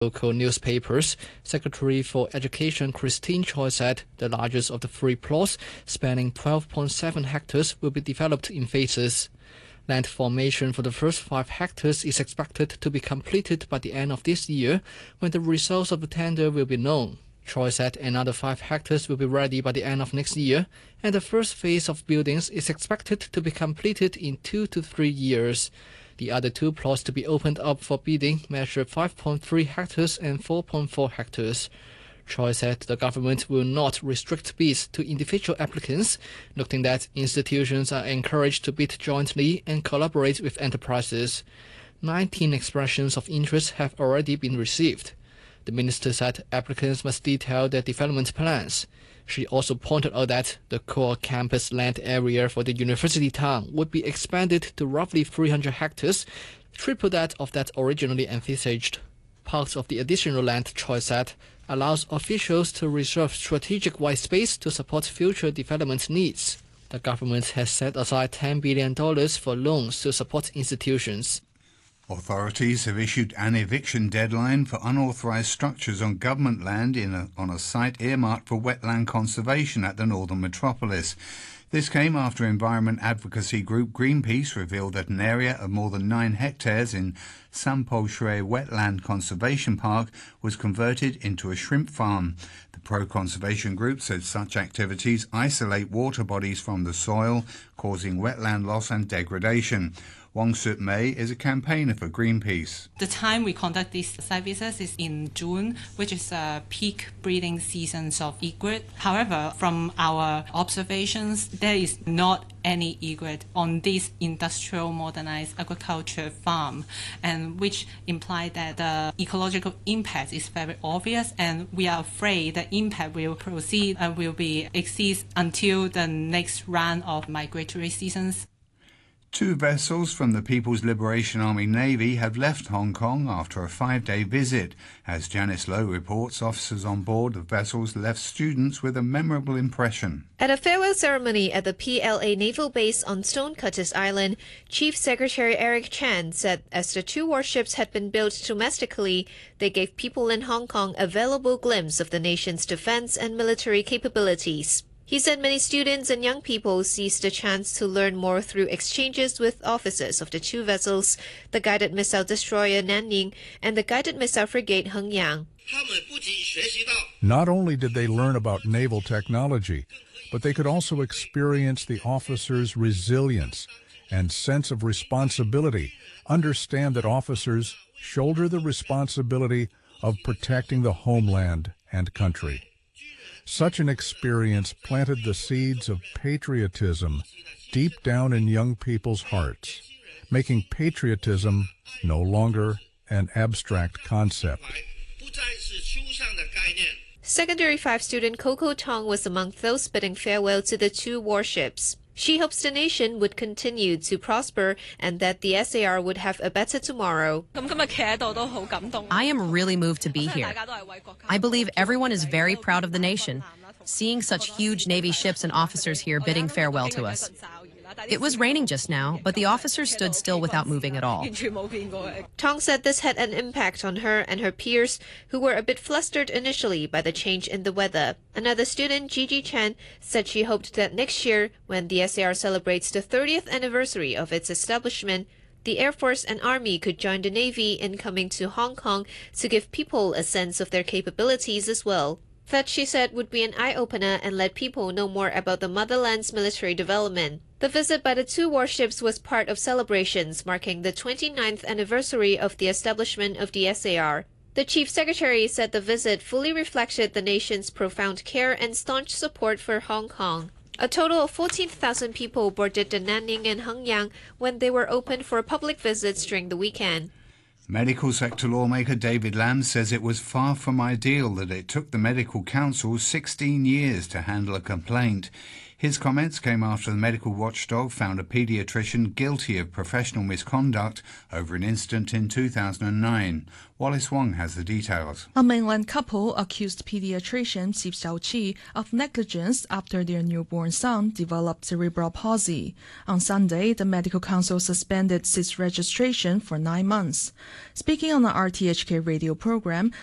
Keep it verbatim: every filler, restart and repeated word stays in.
local newspapers. Secretary for Education Christine Choi said the largest of the three plots, spanning twelve point seven hectares, will be developed in phases. Land formation for the first five hectares is expected to be completed by the end of this year, when the results of the tender will be known. Choi said another five hectares will be ready by the end of next year, and the first phase of buildings is expected to be completed in two to three years. The other two plots to be opened up for bidding measure five point three hectares and four point four hectares. Choi said the government will not restrict bids to individual applicants, noting that institutions are encouraged to bid jointly and collaborate with enterprises. nineteen expressions of interest have already been received. The minister said applicants must detail their development plans. She also pointed out that the core campus land area for the university town would be expanded to roughly three hundred hectares, triple that of that originally envisaged. Part of the additional land, Choi said, allows officials to reserve strategic white space to support future development needs. The government has set aside ten billion dollars for loans to support institutions. Authorities have issued an eviction deadline for unauthorised structures on government land in a, on a site earmarked for wetland conservation at the northern metropolis. This came after environment advocacy group Greenpeace revealed that an area of more than nine hectares in Sampo Shrey Wetland Conservation Park was converted into a shrimp farm. The pro-conservation group said such activities isolate water bodies from the soil, causing wetland loss and degradation. Wong Sut Mei is a campaigner for Greenpeace. The time we conduct these site visits is in June, which is a peak breeding seasons of egret. However, from our observations, there is not any egret on this industrial modernized agriculture farm, and which imply that the ecological impact is very obvious, and we are afraid the impact will proceed and will be exceed until the next round of migratory seasons. Two vessels from the People's Liberation Army Navy have left Hong Kong after a five-day visit. As Janice Lowe reports, officers on board the vessels left students with a memorable impression. At a farewell ceremony at the P L A Naval Base on Stonecutters Island, Chief Secretary Eric Chan said as the two warships had been built domestically, they gave people in Hong Kong a valuable glimpse of the nation's defense and military capabilities. He said many students and young people seized the chance to learn more through exchanges with officers of the two vessels, the guided missile destroyer Nanning and the guided missile frigate Hengyang. Not only did they learn about naval technology, but they could also experience the officers' resilience and sense of responsibility, understand that officers shoulder the responsibility of protecting the homeland and country. Such an experience planted the seeds of patriotism deep down in young people's hearts, making patriotism no longer an abstract concept. Secondary five student Coco Tong was among those bidding farewell to the two warships. She hopes the nation would continue to prosper and that the S A R would have a better tomorrow. I am really moved to be here. I believe everyone is very proud of the nation, seeing such huge Navy ships and officers here bidding farewell to us. It was raining just now, but the officers stood still without moving at all. Tong said this had an impact on her and her peers, who were a bit flustered initially by the change in the weather. Another student, Gigi Chen, said she hoped that next year, when the S A R celebrates the thirtieth anniversary of its establishment, the Air Force and Army could join the Navy in coming to Hong Kong to give people a sense of their capabilities as well. That, she said, would be an eye-opener and let people know more about the motherland's military development. The visit by the two warships was part of celebrations marking the twenty-ninth anniversary of the establishment of the S A R. The Chief Secretary said the visit fully reflected the nation's profound care and staunch support for Hong Kong. A total of fourteen thousand people boarded the Nanning and Hengyang when they were opened for public visits during the weekend. Medical sector lawmaker David Lam says it was far from ideal that it took the Medical Council sixteen years to handle a complaint. His comments came after the medical watchdog found a paediatrician guilty of professional misconduct over an incident in two thousand nine. Wallace Wong has the details. A mainland couple accused pediatrician Xie Xiaoqi of negligence after their newborn son developed cerebral palsy. On Sunday, the medical council suspended Xi's registration for nine months. Speaking on the R T H K radio program,